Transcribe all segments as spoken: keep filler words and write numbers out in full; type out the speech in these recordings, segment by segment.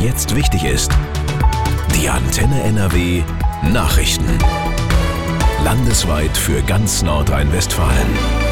jetzt wichtig ist. Die Antenne N R W Nachrichten. Landesweit für ganz Nordrhein-Westfalen.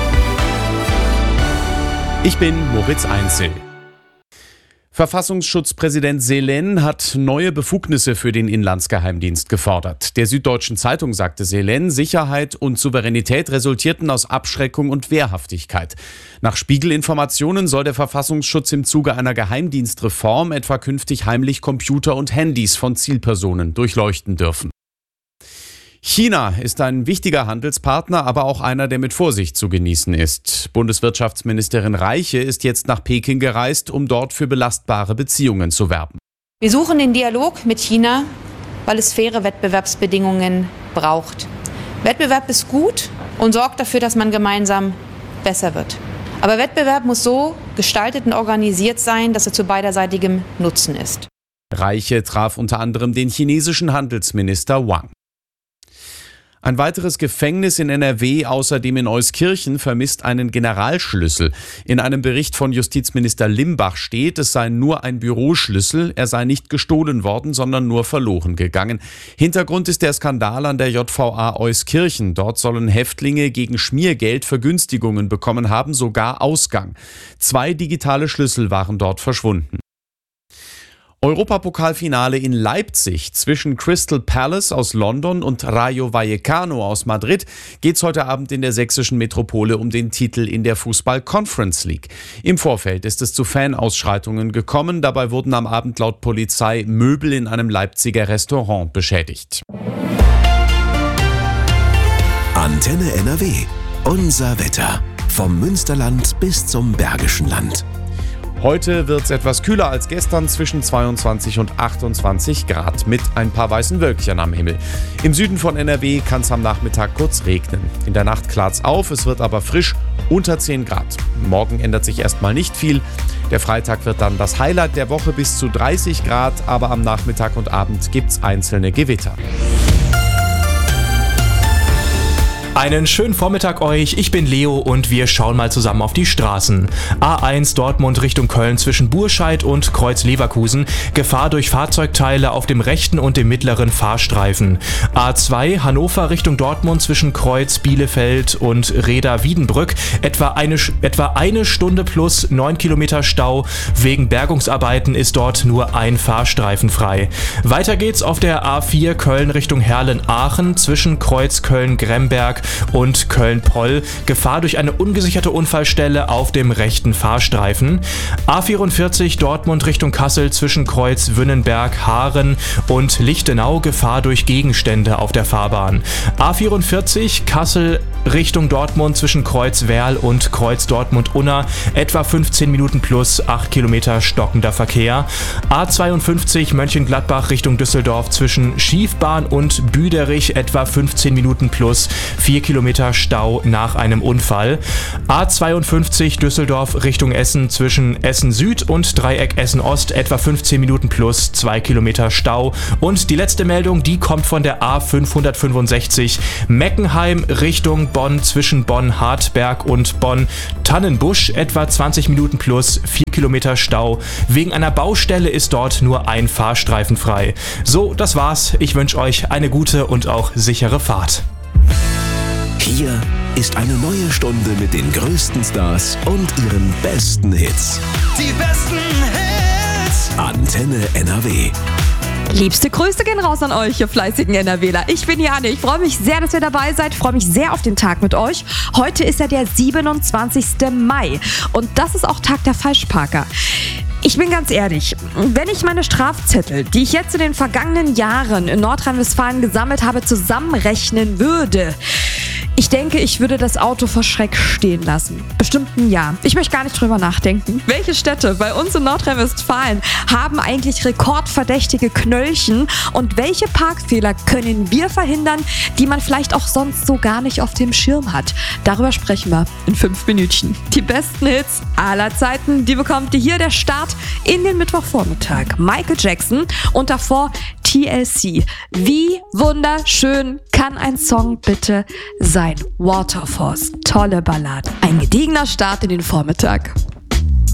Ich bin Moritz Einzel. Verfassungsschutzpräsident Selen hat neue Befugnisse für den Inlandsgeheimdienst gefordert. Der Süddeutschen Zeitung sagte Selen, Sicherheit und Souveränität resultierten aus Abschreckung und Wehrhaftigkeit. Nach Spiegel-Informationen soll der Verfassungsschutz im Zuge einer Geheimdienstreform etwa künftig heimlich Computer und Handys von Zielpersonen durchleuchten dürfen. China ist ein wichtiger Handelspartner, aber auch einer, der mit Vorsicht zu genießen ist. Bundeswirtschaftsministerin Reiche ist jetzt nach Peking gereist, um dort für belastbare Beziehungen zu werben. Wir suchen den Dialog mit China, weil es faire Wettbewerbsbedingungen braucht. Wettbewerb ist gut und sorgt dafür, dass man gemeinsam besser wird. Aber Wettbewerb muss so gestaltet und organisiert sein, dass er zu beiderseitigem Nutzen ist. Reiche traf unter anderem den chinesischen Handelsminister Wang. Ein weiteres Gefängnis in N R W, außerdem in Euskirchen, vermisst einen Generalschlüssel. In einem Bericht von Justizminister Limbach steht, es sei nur ein Büroschlüssel, er sei nicht gestohlen worden, sondern nur verloren gegangen. Hintergrund ist der Skandal an der J V A Euskirchen. Dort sollen Häftlinge gegen Schmiergeld Vergünstigungen bekommen haben, sogar Ausgang. Zwei digitale Schlüssel waren dort verschwunden. Europapokalfinale in Leipzig. Zwischen Crystal Palace aus London und Rayo Vallecano aus Madrid geht's heute Abend in der sächsischen Metropole um den Titel in der Fußball-Conference League. Im Vorfeld ist es zu Fanausschreitungen gekommen. Dabei wurden am Abend laut Polizei Möbel in einem Leipziger Restaurant beschädigt. Antenne N R W. Unser Wetter. Vom Münsterland bis zum Bergischen Land. Heute wird es etwas kühler als gestern, zwischen zweiundzwanzig und achtundzwanzig Grad mit ein paar weißen Wölkchen am Himmel. Im Süden von N R W kann es am Nachmittag kurz regnen. In der Nacht klart's auf, es wird aber frisch, unter zehn Grad. Morgen ändert sich erstmal nicht viel. Der Freitag wird dann das Highlight der Woche bis zu dreißig Grad, aber am Nachmittag und Abend gibt's einzelne Gewitter. Einen schönen Vormittag euch, ich bin Leo und wir schauen mal zusammen auf die Straßen. A eins Dortmund Richtung Köln zwischen Burscheid und Kreuz Leverkusen. Gefahr durch Fahrzeugteile auf dem rechten und dem mittleren Fahrstreifen. A zwei Hannover Richtung Dortmund zwischen Kreuz Bielefeld und Reda Wiedenbrück. Etwa eine, etwa eine Stunde plus neun Kilometer Stau. Wegen Bergungsarbeiten ist dort nur ein Fahrstreifen frei. Weiter geht's auf der A vier Köln Richtung Herlen-Aachen zwischen Kreuz Köln-Gremberg und Köln-Poll. Gefahr durch eine ungesicherte Unfallstelle auf dem rechten Fahrstreifen. A vierundvierzig Dortmund Richtung Kassel zwischen Kreuz Wünnenberg, Haaren und Lichtenau. Gefahr durch Gegenstände auf der Fahrbahn. A vierundvierzig Kassel Richtung Dortmund zwischen Kreuz Werl und Kreuz Dortmund-Unna. Etwa fünfzehn Minuten plus acht Kilometer stockender Verkehr. A zweiundfünfzig Mönchengladbach Richtung Düsseldorf zwischen Schiefbahn und Büderich. Etwa fünfzehn Minuten plus vier Kilometer Stau nach einem Unfall. A zweiundfünfzig Düsseldorf Richtung Essen zwischen Essen Süd und Dreieck Essen Ost. Etwa fünfzehn Minuten plus zwei Kilometer Stau. Und die letzte Meldung, die kommt von der A fünfhundertfünfundsechzig Meckenheim Richtung Bonn zwischen Bonn-Hartberg und Bonn-Tannenbusch. Etwa zwanzig Minuten plus vier Kilometer Stau. Wegen einer Baustelle ist dort nur ein Fahrstreifen frei. So, das war's. Ich wünsche euch eine gute und auch sichere Fahrt. Hier ist eine neue Stunde mit den größten Stars und ihren besten Hits. Die besten Hits. Antenne N R W. Liebste Grüße gehen raus an euch, ihr fleißigen NRWler. Ich bin Jane, ich freue mich sehr, dass ihr dabei seid. Ich freue mich sehr auf den Tag mit euch. Heute ist ja der siebenundzwanzigster Mai und das ist auch Tag der Falschparker. Ich bin ganz ehrlich, wenn ich meine Strafzettel, die ich jetzt in den vergangenen Jahren in Nordrhein-Westfalen gesammelt habe, zusammenrechnen würde, ich denke, ich würde das Auto vor Schreck stehen lassen. Bestimmt ein Jahr. Ich möchte gar nicht drüber nachdenken. Welche Städte bei uns in Nordrhein-Westfalen haben eigentlich rekordverdächtige Knöllchen und welche Parkfehler können wir verhindern, die man vielleicht auch sonst so gar nicht auf dem Schirm hat? Darüber sprechen wir in fünf Minütchen. Die besten Hits aller Zeiten, die bekommt ihr hier, der Start in den Mittwochvormittag. Michael Jackson und davor T L C. Wie wunderschön kann ein Song bitte sein? Waterfalls, tolle Ballade. Ein gediegener Start in den Vormittag.